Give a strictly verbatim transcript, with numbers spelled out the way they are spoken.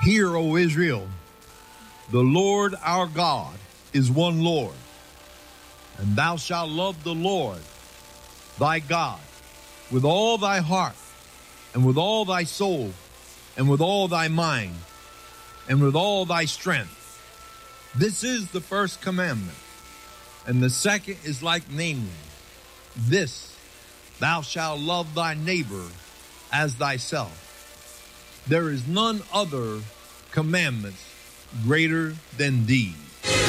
Hear, O Israel, the Lord our God is one Lord, and thou shalt love the Lord thy God with all thy heart, and with all thy soul, and with all thy mind, and with all thy strength. This is the first commandment. And the second is like namely, this, thou shalt love thy neighbor as thyself. There is none other commandments greater than these.